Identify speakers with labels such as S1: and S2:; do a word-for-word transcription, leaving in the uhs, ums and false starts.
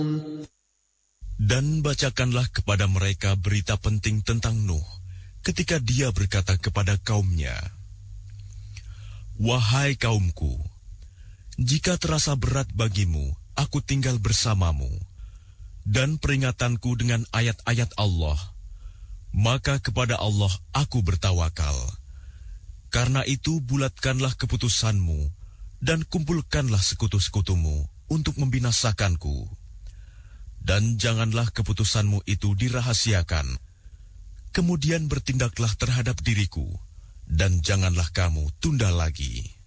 S1: Dan bacakanlah kepada mereka berita penting tentang Nuh ketika dia berkata kepada kaumnya, "Wahai kaumku, jika terasa berat bagimu, aku tinggal bersamamu, dan peringatanku dengan ayat-ayat Allah, maka kepada Allah aku bertawakal. Karena itu bulatkanlah keputusanmu, dan kumpulkanlah sekutu-sekutumu untuk membinasakanku. Dan janganlah keputusanmu itu dirahasiakan. Kemudian bertindaklah terhadap diriku, dan janganlah kamu tunda lagi."